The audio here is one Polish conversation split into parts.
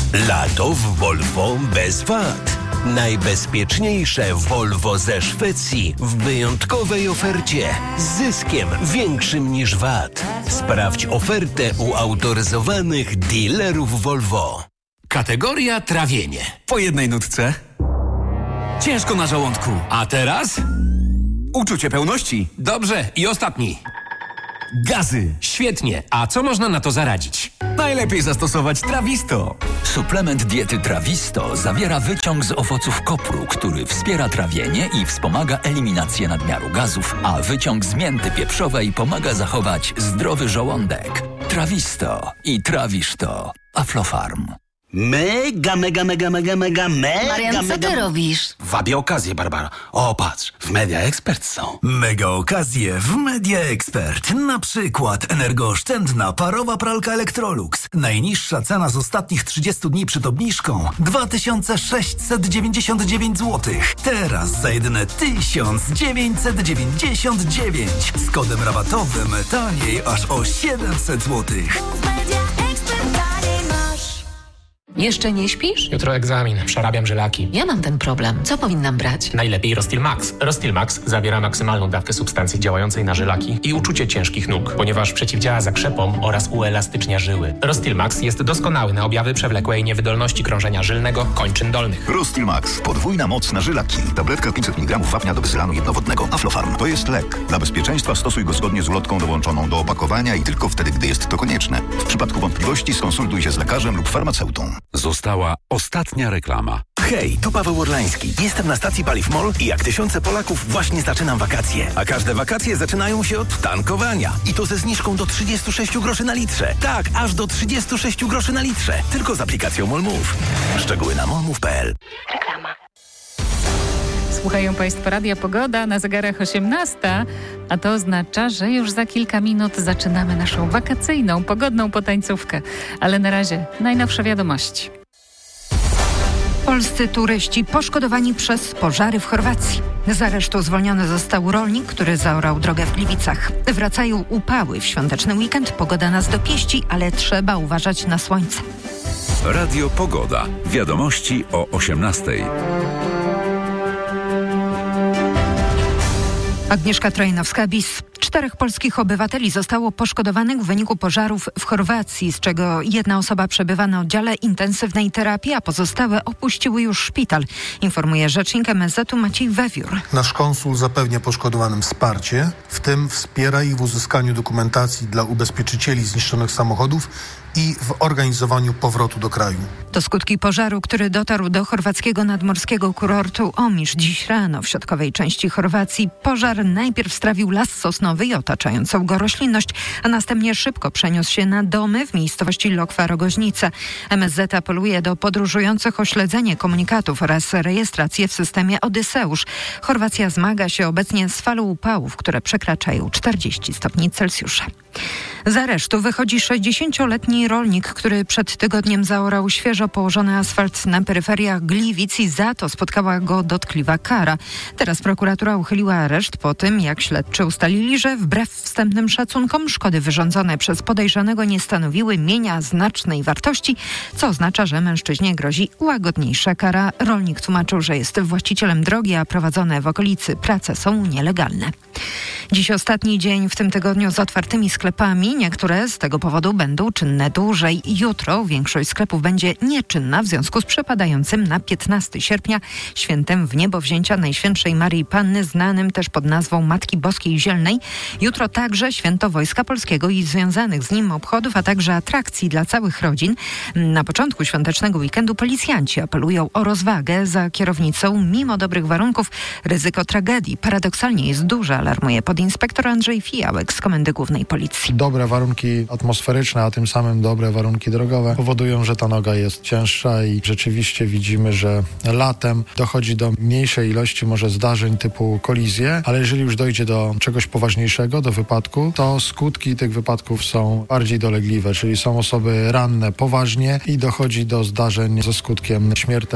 Lato w Volvo bez wad. Najbezpieczniejsze Volvo ze Szwecji w wyjątkowej ofercie z zyskiem większym niż VAT. Sprawdź ofertę u autoryzowanych dealerów Volvo. Kategoria trawienie. Po jednej nutce. Ciężko na żołądku. A teraz? Uczucie pełności. Dobrze. I ostatni. Gazy. Świetnie. A co można na to zaradzić? Najlepiej zastosować Trawisto. Suplement diety Trawisto zawiera wyciąg z owoców kopru, który wspiera trawienie i wspomaga eliminację nadmiaru gazów, a wyciąg z mięty pieprzowej pomaga zachować zdrowy żołądek. Trawisto i trawisz to. Aflofarm. Mega. Marian, co ty robisz? Wabię okazję, Barbara. O, patrz, w Media Expert są. Mega okazje w Media Expert. Na przykład energooszczędna parowa pralka Electrolux. Najniższa cena z ostatnich 30 dni przed obniżką 2699 zł. Teraz za jedyne 1999. Z kodem rabatowym taniej aż o 700 zł. Jeszcze nie śpisz? Jutro egzamin, przerabiam żylaki. Ja mam ten problem. Co powinnam brać? Najlepiej Rostil Max. Rostil Max zawiera maksymalną dawkę substancji działającej na żylaki i uczucie ciężkich nóg, ponieważ przeciwdziała zakrzepom oraz uelastycznia żyły. Rostil Max jest doskonały na objawy przewlekłej niewydolności krążenia żylnego kończyn dolnych. Rostil Max. Podwójna moc na żylaki. Tabletka 500 mg wapnia do bezylanu jednowodnego. Aflofarm. To jest lek. Dla bezpieczeństwa stosuj go zgodnie z ulotką dołączoną do opakowania i tylko wtedy, gdy jest to konieczne. W przypadku wątpliwości skonsultuj się z lekarzem lub farmaceutą. Została ostatnia reklama. Hej, tu Paweł Orlański. Jestem na stacji Paliw MOL i jak tysiące Polaków właśnie zaczynam wakacje. A każde wakacje zaczynają się od tankowania. I to ze zniżką do 36 groszy na litrze. Tak, aż do 36 groszy na litrze. Tylko z aplikacją MOL Move. Szczegóły na molmove.pl. Reklama. Słuchają Państwo Radia Pogoda, na zegarach 18, a to oznacza, że już za kilka minut zaczynamy naszą wakacyjną, pogodną potańcówkę. Ale na razie najnowsze wiadomości. Polscy turyści poszkodowani przez pożary w Chorwacji. Z aresztu zwolniony został rolnik, który zaorał drogę w Gliwicach. Wracają upały w świąteczny weekend, pogoda nas dopieści, ale trzeba uważać na słońce. Radio Pogoda. Wiadomości o 18:00. Agnieszka Trojnowska-Bis. 4 polskich obywateli zostało poszkodowanych w wyniku pożarów w Chorwacji, z czego 1 osoba przebywa na oddziale intensywnej terapii, a pozostałe opuściły już szpital, informuje rzecznik MSZ-u Maciej Wewiór. Nasz konsul zapewnia poszkodowanym wsparcie, w tym wspiera ich w uzyskaniu dokumentacji dla ubezpieczycieli zniszczonych samochodów i w organizowaniu powrotu do kraju. To skutki pożaru, który dotarł do chorwackiego nadmorskiego kurortu Omisz dziś rano w środkowej części Chorwacji. Pożar najpierw strawił las sosnowy i otaczającą go roślinność, a następnie szybko przeniósł się na domy w miejscowości Lokwa-Rogoźnica. MSZ apeluje do podróżujących o śledzenie komunikatów oraz rejestrację w systemie Odyseusz. Chorwacja zmaga się obecnie z falą upałów, które przekraczają 40 stopni Celsjusza. Z aresztu wychodzi 60-letni rolnik, który przed tygodniem zaorał świeżo położony asfalt na peryferiach Gliwic i za to spotkała go dotkliwa kara. Teraz prokuratura uchyliła areszt po tym, jak śledczy ustalili, że wbrew wstępnym szacunkom szkody wyrządzone przez podejrzanego nie stanowiły mienia znacznej wartości, co oznacza, że mężczyźnie grozi łagodniejsza kara. Rolnik tłumaczył, że jest właścicielem drogi, a prowadzone w okolicy prace są nielegalne. Dziś ostatni dzień w tym tygodniu z otwartymi sklepami. Niektóre z tego powodu będą czynne dłużej. Jutro większość sklepów będzie nieczynna w związku z przypadającym na 15 sierpnia świętem Wniebowzięcia Najświętszej Maryi Panny, znanym też pod nazwą Matki Boskiej Zielnej. Jutro także święto Wojska Polskiego i związanych z nim obchodów, a także atrakcji dla całych rodzin. Na początku świątecznego weekendu policjanci apelują o rozwagę za kierownicą. Mimo dobrych warunków ryzyko tragedii paradoksalnie jest duże, alarmuje podinspektor Andrzej Fijałek z Komendy Głównej Policji. Dobre warunki atmosferyczne, a tym samym dobre warunki drogowe powodują, że ta noga jest cięższa i rzeczywiście widzimy, że latem dochodzi do mniejszej ilości może zdarzeń typu kolizje, ale jeżeli już dojdzie do czegoś poważniejszego, do wypadku, to skutki tych wypadków są bardziej dolegliwe, czyli są osoby ranne poważnie i dochodzi do zdarzeń ze skutkiem śmiertelnym.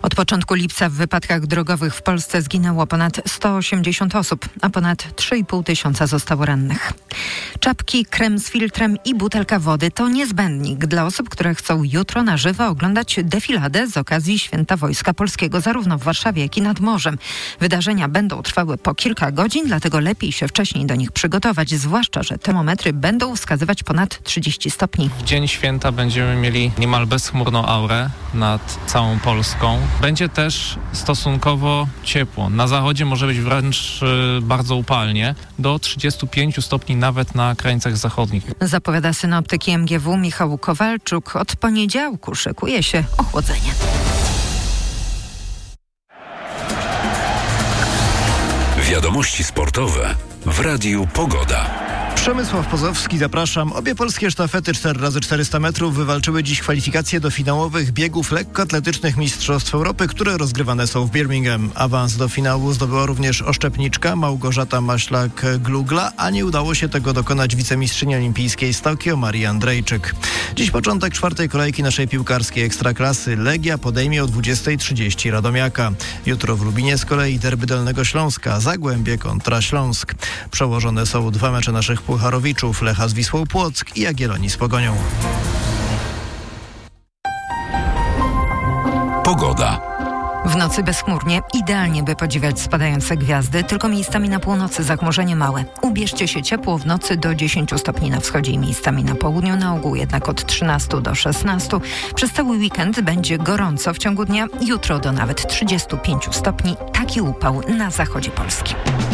Od początku lipca w wypadkach drogowych w Polsce zginęło ponad 180 osób, a ponad 3,5 tysiąca zostało rannych. Czapki, krem z filtrem i butelka wody to niezbędnik dla osób, które chcą jutro na żywo oglądać defiladę z okazji Święta Wojska Polskiego, zarówno w Warszawie, jak i nad morzem. Wydarzenia będą trwały po kilka godzin, dlatego lepiej się wcześniej do nich przygotować, zwłaszcza że termometry będą wskazywać ponad 30 stopni. W dzień święta będziemy mieli niemal bezchmurną aurę nad całą Polską. Będzie też stosunkowo ciepło. Na zachodzie może być wręcz bardzo upalnie, do 35 stopni nawet na krańcach zachodnich. Zapowiada synoptyk MGW Michał Kowalczuk. Od poniedziałku szykuje się ochłodzenie. Wiadomości sportowe w Radiu Pogoda. Przemysław Pozowski, zapraszam. Obie polskie sztafety 4x400 metrów wywalczyły dziś kwalifikacje do finałowych biegów lekkoatletycznych Mistrzostw Europy, które rozgrywane są w Birmingham. Awans do finału zdobyła również oszczepniczka Małgorzata Maślak-Glugla, a nie udało się tego dokonać wicemistrzyni olimpijskiej z Tokio Marii Andrejczyk. Dziś początek czwartej kolejki naszej piłkarskiej Ekstraklasy. Legia podejmie o 20:30 Radomiaka. Jutro w Lubinie z kolei derby Dolnego Śląska, Zagłębie kontra Śląsk. Przełożone są dwa mecze naszych Pucharowiczów, Lecha z Wisłą Płock i Jagiellonii z Pogonią. Pogoda. W nocy bezchmurnie, idealnie by podziwiać spadające gwiazdy, tylko miejscami na północy zachmurzenie małe. Ubierzcie się ciepło w nocy do 10 stopni na wschodzie i miejscami na południu, na ogół jednak od 13 do 16. Przez cały weekend będzie gorąco w ciągu dnia, jutro do nawet 35 stopni. Taki upał na zachodzie Polski.